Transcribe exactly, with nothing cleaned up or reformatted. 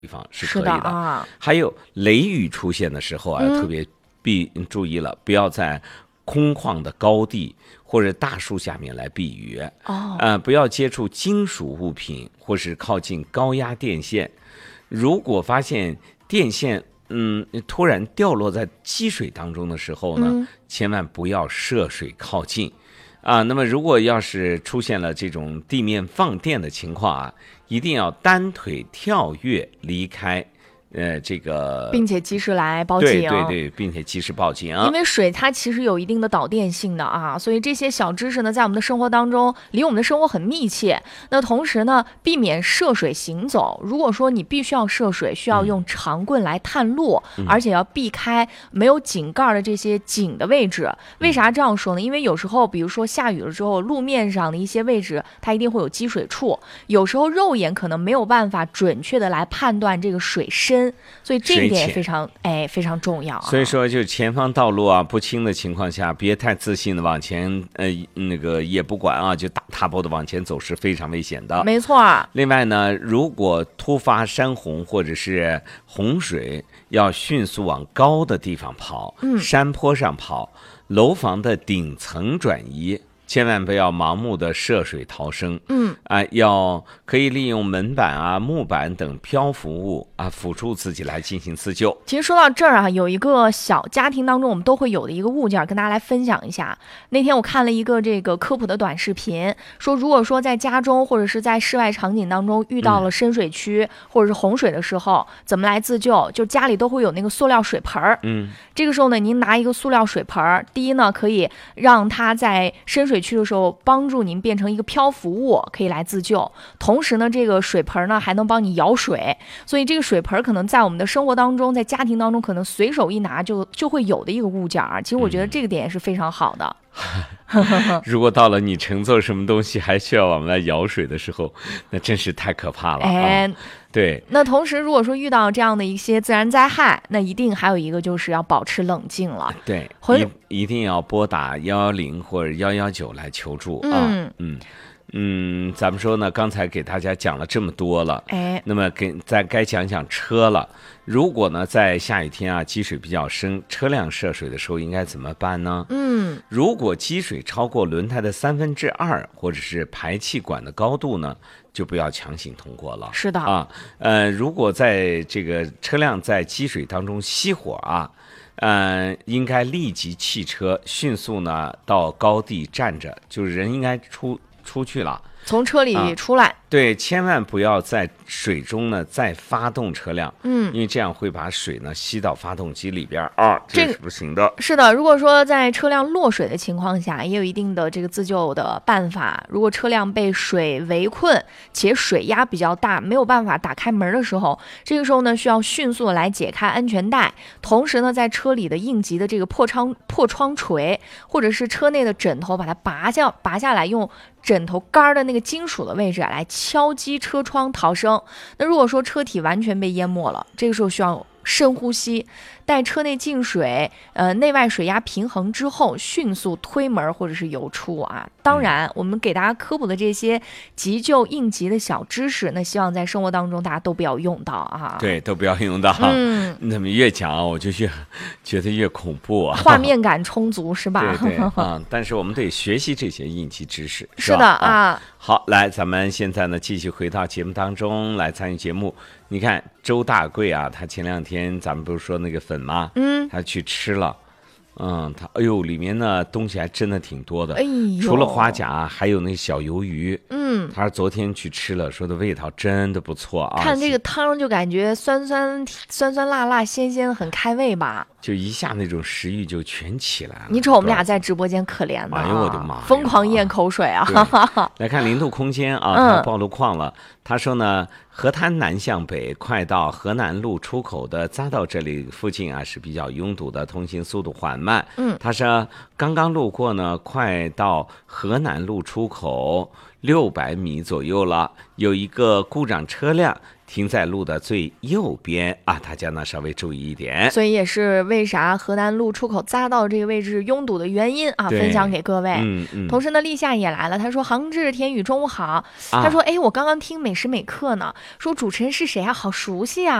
地方是可以的。 是的啊， 还有雷雨出现的时候啊， 嗯、 特别必注意了，不要在空旷的高地或者大树下面来避雨。 哦， 呃，不要接触金属物品或是靠近高压电线。如果发现电线嗯突然掉落在积水当中的时候呢， 嗯、 千万不要涉水靠近。啊，那么如果要是出现了这种地面放电的情况啊，一定要单腿跳跃离开，呃，这个， 并且及时来报警。 对对对，并且及时报警。 因为水它其实有一定的导电性的啊，所以这些小知识呢，在我们的生活当中，离我们的生活很密切。那同时呢，避免涉水行走。如果说你必须要涉水，需要用长棍来探路， 嗯、 而且要避开没有井盖的这些井的位置。为啥这样说呢？因为有时候，比如说下雨了之后，路面上的一些位置，它一定会有积水处，有时候肉眼可能没有办法准确的来判断这个水深，所以这一点也非常哎非常重要啊。 所以说，就前方道路啊不清的情况下，别太自信的往前，呃，那个也不管啊，就大踏步的往前走是非常危险的。 没错。 另外呢，如果突发山洪或者是洪水，要迅速往高的地方跑， 嗯， 山坡上跑，楼房的顶层转移。千万不要盲目的涉水逃生， 嗯啊，要可以利用门板啊、木板等漂浮物啊辅助自己来进行自救。 其实说到这儿啊，有一个小家庭当中我们都会有的一个物件，跟大家来分享一下。那天我看了一个这个科普的短视频，说如果说在家中或者是在室外场景当中遇到了深水区、嗯、或者是洪水的时候，怎么来自救？就家里都会有那个塑料水盆儿， 嗯， 这个时候呢，您拿一个塑料水盆儿，第一呢，可以让它在深水区的时候帮助您变成一个漂浮物，可以来自救。同时呢，这个水盆呢还能帮你舀水，所以这个水盆可能在我们的生活当中，在家庭当中可能随手一拿就就会有的一个物件啊。其实我觉得这个点也是非常好的。 嗯、如果到了你乘坐什么东西还需要我们来舀水的时候，那真是太可怕了。 哎， 啊、对。 那同时，如果说遇到这样的一些自然灾害，那一定还有一个就是要保持冷静了。 对，一一定要拨打幺幺零或者幺幺九来求助啊。 嗯嗯嗯，咱们说呢，刚才给大家讲了这么多了， 哎， 那么给再该讲讲车了。如果呢在下雨天啊，积水比较深，车辆涉水的时候应该怎么办呢？ 嗯， 如果积水超过轮胎的三分之二，或者是排气管的高度呢，就不要强行通过了。 是的啊，呃，如果在这个车辆在积水当中熄火啊，呃，应该立即弃车，迅速呢到高地站着，就是人应该出出去了， 从车里出来。 啊，对，千万不要在水中呢再发动车辆， 嗯， 因为这样会把水呢吸到发动机里边啊，这是不行的。 是的，如果说在车辆落水的情况下，也有一定的这个自救的办法。如果车辆被水围困且水压比较大，没有办法打开门的时候，这个时候呢需要迅速的来解开安全带，同时呢在车里的应急的这个破窗破窗锤或者是车内的枕头把它拔下拔下来，用枕头杆的那个金属的位置啊来敲击车窗逃生。那如果说车体完全被淹没了，这个时候需要深呼吸，待车内进水，呃，内外水压平衡之后，迅速推门或者是游出啊。当然，我们给大家科普的这些急救应急的小知识，那希望在生活当中大家都不要用到啊。 对，都不要用到。 嗯， 那么越讲我就越觉得越恐怖啊， 画面感充足是吧？ 对对啊，但是我们得学习这些应急知识。 是的啊。 啊好，来，咱们现在呢继续回到节目当中来参与节目。你看周大贵啊，他前两天咱们不是说那个粉吗？ 嗯， 他去吃了，嗯，他哎呦，里面呢东西还真的挺多的， 哎呦， 除了花甲，还有那小鱿鱼。 嗯， 他昨天去吃了，说的味道真的不错啊。 看这个汤就感觉酸酸酸酸辣辣鲜鲜，很开胃吧。 就一下那种食欲就全起来了。 你瞅我们俩在直播间可怜的、啊， 哎呦我的妈， 疯狂咽口水啊！ 来看零度空间啊，他暴露框了。嗯、他说呢，河滩南向北，快到河南路出口的匝道这里附近啊是比较拥堵的，通行速度缓慢。 嗯， 他说刚刚路过呢，快到河南路出口六百米左右了，有一个故障车辆停在路的最右边啊，大家呢稍微注意一点。 所以也是为啥河南路出口匝道这个位置拥堵的原因啊，分享给各位。 嗯嗯。 同时呢，立夏也来了，他说：“杭志、天宇，中午好。”他说：“哎，我刚刚听每时每刻呢，说主持人是谁啊？好熟悉啊。”